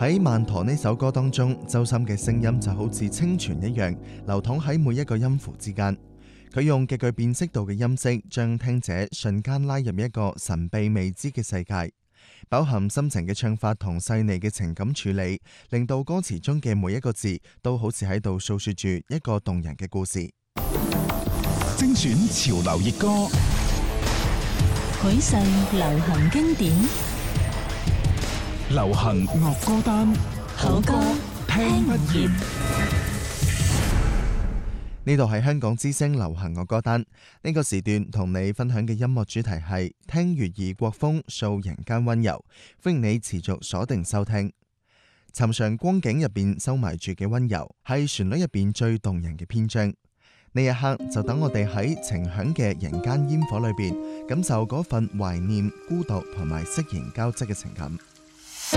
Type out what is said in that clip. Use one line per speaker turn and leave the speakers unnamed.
喺《曼陀》呢首歌當中，周深嘅聲音就好似清泉一樣，流淌喺每一個音符之間。佢用極具辨識度嘅音色，將聽者瞬間拉入一個神秘未知嘅世界。飽含深情嘅唱法同細膩嘅情感處理，令到歌詞中嘅每一個字都好似喺度訴說住一個動人嘅故事。
精選潮流熱歌，
許世流行經典，
流行樂歌單，
好歌聽不厭。
呢度係香港之聲流行樂歌單，呢個時段同你分享嘅音樂主題係聽粵語國風掃人間溫柔，歡迎你持續鎖定收聽。尋常光景入邊收埋住嘅溫柔，係旋律入邊最動人嘅篇章。呢一刻就等我哋喺情響嘅人間煙火裏邊，感受嗰份懷念、孤獨同埋釋然交織嘅情感。